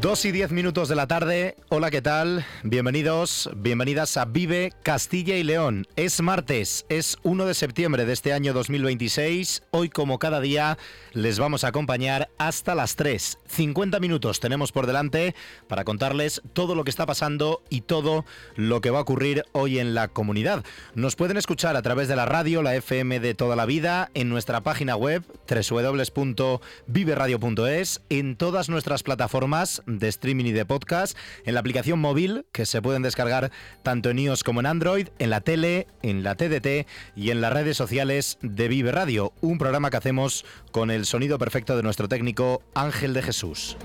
2:10 de la tarde. Hola, ¿qué tal? Bienvenidos, bienvenidas a Vive Castilla y León. Es martes, es 1 de septiembre de este año 2026. Hoy, como cada día, les vamos a acompañar hasta las 3. 50 minutos tenemos por delante para contarles todo lo que está pasando y todo lo que va a ocurrir hoy en la comunidad. Nos pueden escuchar a través de la radio, la FM de toda la vida, en nuestra página web www.viveradio.es, en todas nuestras plataformas de streaming y de podcast, en la aplicación móvil que se pueden descargar tanto en iOS como en Android, en la tele, en la TDT y en las redes sociales de Vive Radio, un programa que hacemos con el sonido perfecto de nuestro técnico Ángel de Jesús.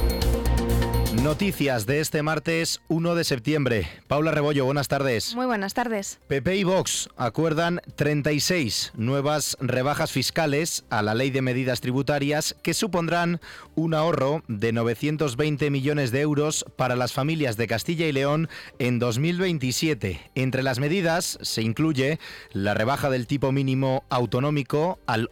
Noticias de este martes 1 de septiembre. Paula Rebollo, buenas tardes. Muy buenas tardes. PP y Vox acuerdan 36 nuevas rebajas fiscales a la Ley de Medidas Tributarias que supondrán un ahorro de 920 millones de euros para las familias de Castilla y León en 2027. Entre las medidas se incluye la rebaja del tipo mínimo autonómico al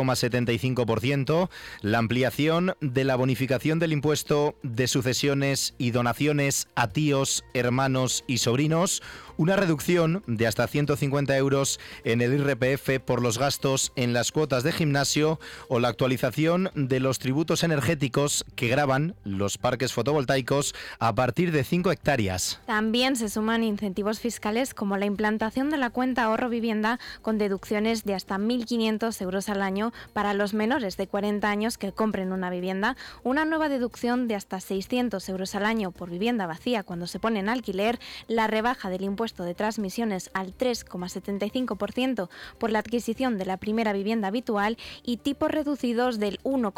8,75%, la ampliación de la bonificación del impuesto de sucesión y donaciones a tíos, hermanos y sobrinos, una reducción de hasta 150 euros en el IRPF por los gastos en las cuotas de gimnasio o la actualización de los tributos energéticos que gravan los parques fotovoltaicos a partir de 5 hectáreas. También se suman incentivos fiscales como la implantación de la cuenta ahorro vivienda con deducciones de hasta 1.500 euros al año para los menores de 40 años que compren una vivienda, una nueva deducción de hasta 600 euros al año por vivienda vacía cuando se pone en alquiler, la rebaja del impuesto de transmisiones al 3,75% por la adquisición de la primera vivienda habitual y tipos reducidos del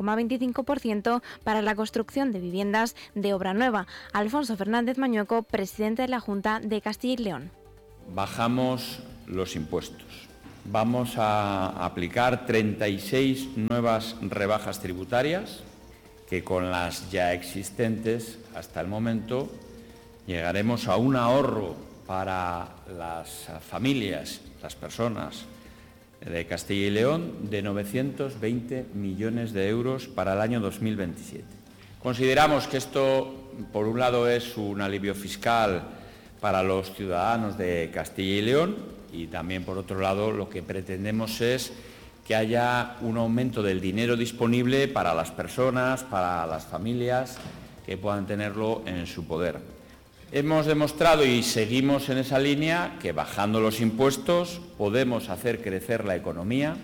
1,25% para la construcción de viviendas de obra nueva. Alfonso Fernández Mañueco, presidente de la Junta de Castilla y León. Bajamos los impuestos. Vamos a aplicar 36 nuevas rebajas tributarias que con las ya existentes hasta el momento llegaremos a un ahorro para las familias, las personas de Castilla y León de 920 millones de euros para el año 2027. Consideramos que esto, por un lado, es un alivio fiscal para los ciudadanos de Castilla y León y también, por otro lado, lo que pretendemos es que haya un aumento del dinero disponible para las personas, para las familias que puedan tenerlo en su poder. Hemos demostrado y seguimos en esa línea que bajando los impuestos podemos hacer crecer la economía,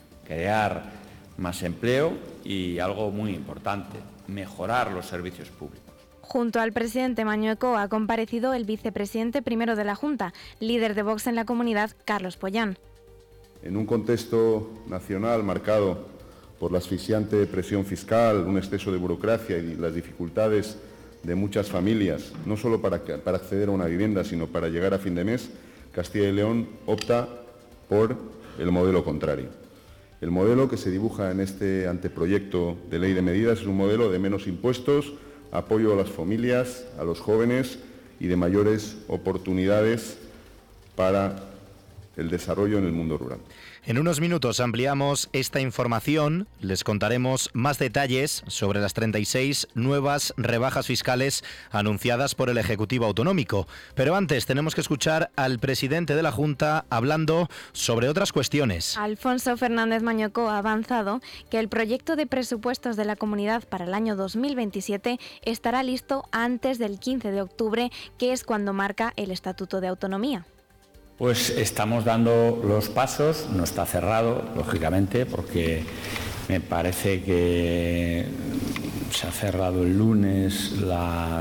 crear más empleo y algo muy importante, mejorar los servicios públicos. Junto al presidente Mañueco ha comparecido el vicepresidente primero de la Junta, líder de Vox en la comunidad, Carlos Pollán. En un contexto nacional marcado por la asfixiante presión fiscal, un exceso de burocracia y las dificultades de muchas familias, no solo para acceder a una vivienda, sino para llegar a fin de mes, Castilla y León opta por el modelo contrario. El modelo que se dibuja en este anteproyecto de ley de medidas es un modelo de menos impuestos, apoyo a las familias, a los jóvenes y de mayores oportunidades para el desarrollo en el mundo rural. En unos minutos ampliamos esta información, les contaremos más detalles sobre las 36 nuevas rebajas fiscales anunciadas por el Ejecutivo Autonómico. Pero antes tenemos que escuchar al presidente de la Junta hablando sobre otras cuestiones. Alfonso Fernández Mañueco ha avanzado que el proyecto de presupuestos de la comunidad para el año 2027 estará listo antes del 15 de octubre, que es cuando marca el Estatuto de Autonomía. Pues estamos dando los pasos, no está cerrado, lógicamente, porque me parece que se ha cerrado el lunes la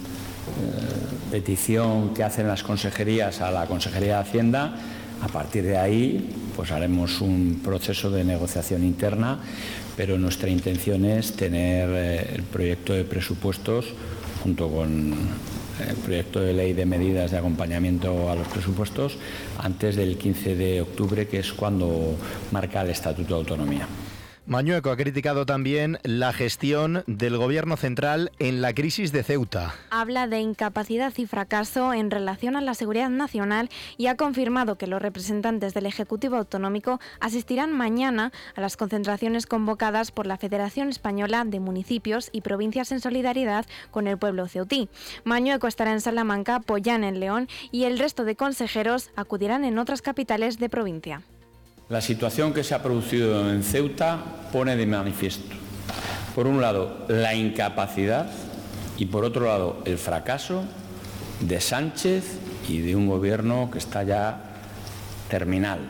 petición que hacen las consejerías a la Consejería de Hacienda. A partir de ahí, pues haremos un proceso de negociación interna, pero nuestra intención es tener el proyecto de presupuestos junto con el proyecto de ley de medidas de acompañamiento a los presupuestos antes del 15 de octubre, que es cuando marca el Estatuto de Autonomía. Mañueco ha criticado también la gestión del Gobierno central en la crisis de Ceuta. Habla de incapacidad y fracaso en relación a la seguridad nacional y ha confirmado que los representantes del Ejecutivo Autonómico asistirán mañana a las concentraciones convocadas por la Federación Española de Municipios y Provincias en solidaridad con el pueblo ceutí. Mañueco estará en Salamanca, Pollán en León y el resto de consejeros acudirán en otras capitales de provincia. La situación que se ha producido en Ceuta pone de manifiesto, por un lado, la incapacidad y, por otro lado, el fracaso de Sánchez y de un gobierno que está ya terminal.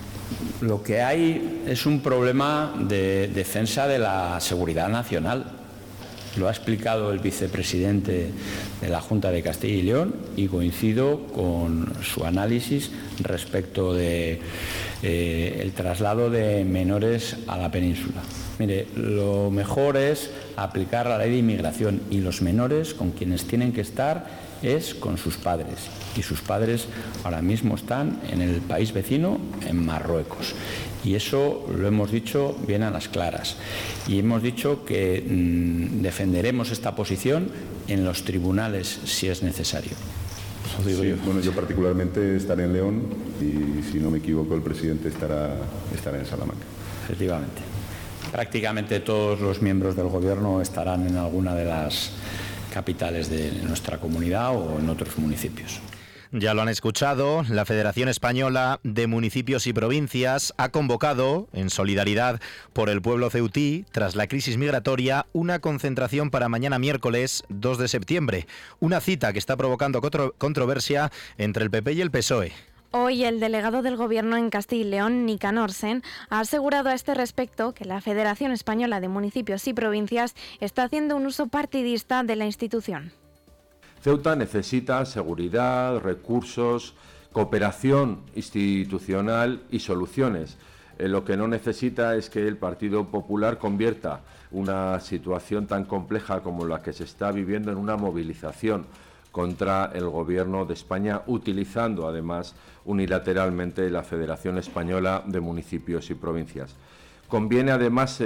Lo que hay es un problema de defensa de la seguridad nacional. Lo ha explicado el vicepresidente de la Junta de Castilla y León y coincido con su análisis respecto de el traslado de menores a la península. Mire, lo mejor es aplicar la ley de inmigración y los menores con quienes tienen que estar es con sus padres. Y sus padres ahora mismo están en el país vecino, en Marruecos. Y eso lo hemos dicho bien a las claras. Y hemos dicho que defenderemos esta posición en los tribunales si es necesario. Sí, bueno, yo particularmente estaré en León y, si no me equivoco, el presidente estará en Salamanca. Efectivamente. Prácticamente todos los miembros del Gobierno estarán en alguna de las capitales de nuestra comunidad o en otros municipios. Ya lo han escuchado, la Federación Española de Municipios y Provincias ha convocado, en solidaridad por el pueblo ceutí, tras la crisis migratoria, una concentración para mañana miércoles 2 de septiembre. Una cita que está provocando controversia entre el PP y el PSOE. Hoy el delegado del Gobierno en Castilla y León, Nicanor Sen, ha asegurado a este respecto que la Federación Española de Municipios y Provincias está haciendo un uso partidista de la institución. Ceuta necesita seguridad, recursos, cooperación institucional y soluciones. Lo que no necesita es que el Partido Popular convierta una situación tan compleja como la que se está viviendo en una movilización contra el Gobierno de España, utilizando además unilateralmente la Federación Española de Municipios y Provincias. Conviene además